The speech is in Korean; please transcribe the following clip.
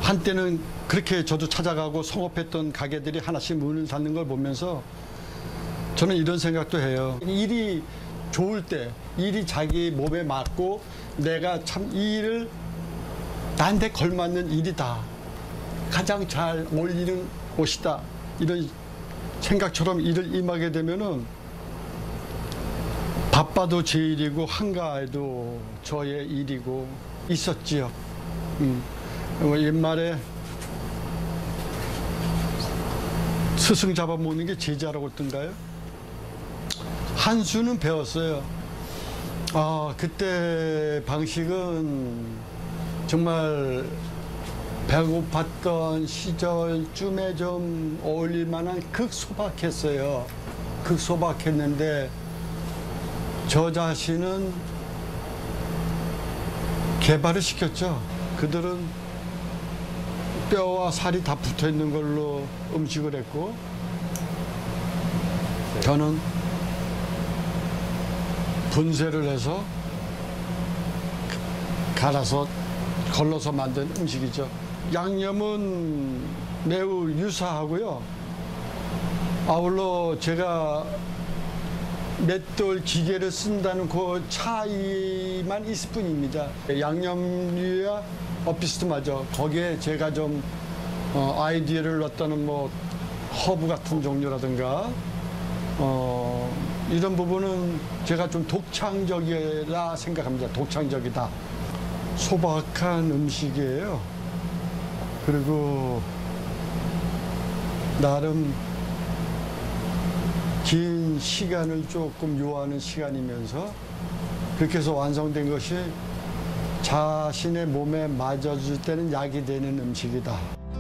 한때는 그렇게 저도 찾아가고 성업했던 가게들이 하나씩 문을 닫는 걸 보면서 저는 이런 생각도 해요. 일이 좋을 때, 일이 자기 몸에 맞고 내가 참 이 일을 나한테 걸맞는 일이다. 가장 잘 어울리는 옷이다. 이런 생각처럼 일을 임하게 되면은 바빠도 제 일이고 한가해도 저의 일이고 있었지요. 옛말에 스승 잡아먹는 게 제자라고 했던가요? 한 수는 배웠어요. 그때 방식은 정말 배고팠던 시절쯤에 좀 어울릴 만한 극소박했어요. 극소박했는데 저 자신은 개발을 시켰죠. 그들은 뼈와 살이 다 붙어 있는 걸로 음식을 했고 저는 분쇄를 해서 갈아서 걸러서 만든 음식이죠. 양념은 매우 유사하고요. 아울러 제가 맷돌 기계를 쓴다는 그 차이만 있을 뿐입니다. 양념류야 비슷하죠. 거기에 제가 좀 아이디어를 넣었다는 뭐 허브 같은 종류라든가 이런 부분은 제가 좀 독창적이라 생각합니다. 독창적이다. 소박한 음식이에요. 그리고 나름 긴 시간을 조금 요하는 시간이면서 그렇게 해서 완성된 것이 자신의 몸에 맞아줄 때는 약이 되는 음식이다.